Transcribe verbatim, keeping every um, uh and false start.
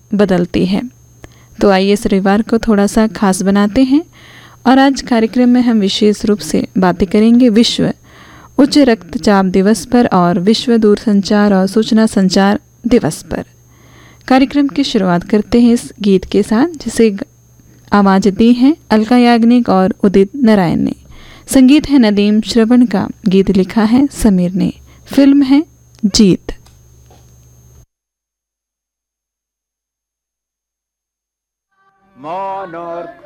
बदलती है। तो आइए इस रविवार को थोड़ा सा खास बनाते हैं और आज कार्यक्रम में हम विशेष रूप से बातें करेंगे विश्व उच्च रक्तचाप दिवस पर और विश्व दूरसंचार और सूचना संचार दिवस पर। कार्यक्रम की शुरुआत करते हैं इस गीत के साथ, जिसे आवाज़ दी है अलका याग्निक और उदित नारायण ने। संगीत है नदीम श्रवण का, गीत लिखा है समीर ने। फिल्म है जीत। मौन और